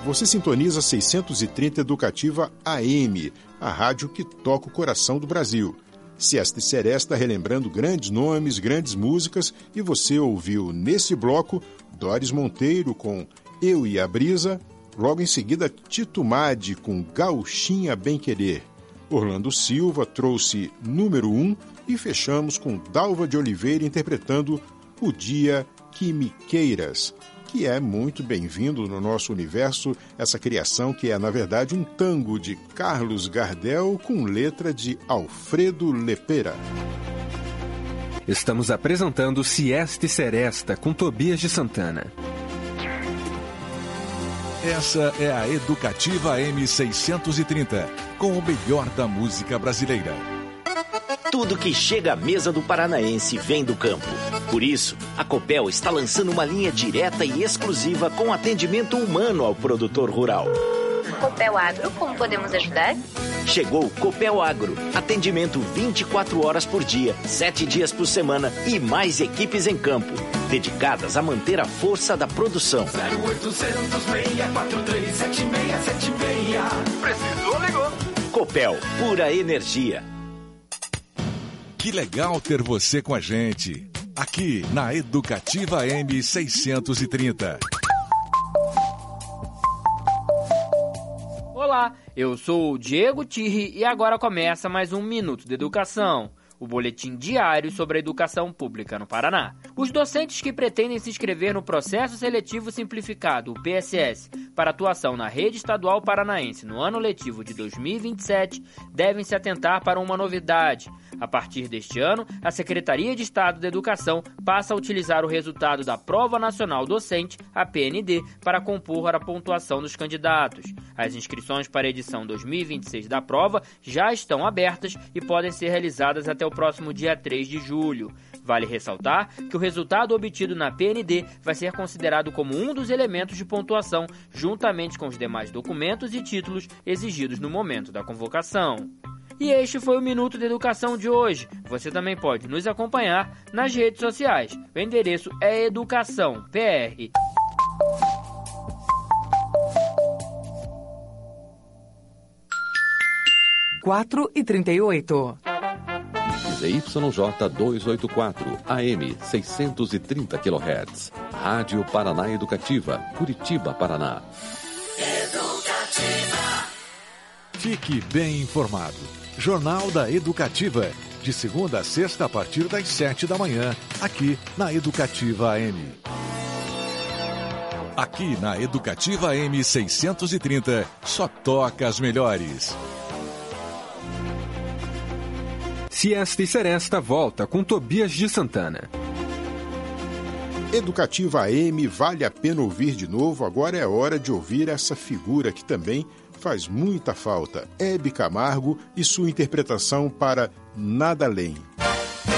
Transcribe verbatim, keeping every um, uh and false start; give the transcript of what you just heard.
Você sintoniza seiscentos e trinta Educativa A M, a rádio que toca o coração do Brasil. Siesta e Seresta relembrando grandes nomes, grandes músicas, e você ouviu nesse bloco Doris Monteiro com Eu e a Brisa, logo em seguida Tito Madi com Gauchinha Bem Querer. Orlando Silva trouxe Número um e fechamos com Dalva de Oliveira interpretando O Dia Que Me Queiras, que é muito bem-vindo no nosso universo, essa criação que é, na verdade, um tango de Carlos Gardel com letra de Alfredo Lepera. Estamos apresentando Siesta e Seresta com Tobias de Santana. Essa é a Educativa M seiscentos e trinta, com o melhor da música brasileira. Tudo que chega à mesa do paranaense vem do campo. Por isso, a Copel está lançando uma linha direta e exclusiva com atendimento humano ao produtor rural. Copel Agro, como podemos ajudar? Chegou Copel Agro. Atendimento vinte e quatro horas por dia, sete dias por semana e mais equipes em campo, dedicadas a manter a força da produção. zero oitocentos, seis quatro três, sete seis sete seis. Precisou, ligou. Copel, pura energia. Que legal ter você com a gente, aqui na Educativa M seiscentos e trinta. Olá, eu sou o Diego Tirri e agora começa mais um Minuto de Educação, o boletim diário sobre a educação pública no Paraná. Os docentes que pretendem se inscrever no Processo Seletivo Simplificado, o P S S, para atuação na rede estadual paranaense no ano letivo de dois mil e vinte e sete, devem se atentar para uma novidade. A partir deste ano, a Secretaria de Estado da Educação passa a utilizar o resultado da Prova Nacional Docente, a P N D, para compor a pontuação dos candidatos. As inscrições para a edição dois mil e vinte e seis da prova já estão abertas e podem ser realizadas até o próximo dia três de julho. Vale ressaltar que o resultado obtido na P N D vai ser considerado como um dos elementos de pontuação, juntamente com os demais documentos e títulos exigidos no momento da convocação. E este foi o Minuto de Educação de hoje. Você também pode nos acompanhar nas redes sociais. O endereço é Educação P R. quatro e trinta e oito. Z Y J duzentos e oitenta e quatro, A M seiscentos e trinta quilohertz. Rádio Paraná Educativa, Curitiba, Paraná. Educativa. Fique bem informado. Jornal da Educativa, de segunda a sexta a partir das sete da manhã, aqui na Educativa A M. Aqui na Educativa M seiscentos e trinta, só toca as melhores. Siesta e Seresta volta com Tobias de Santana. Educativa A M, vale a pena ouvir de novo. Agora é hora de ouvir essa figura que também faz muita falta, Hebe Camargo e sua interpretação para Nada Além.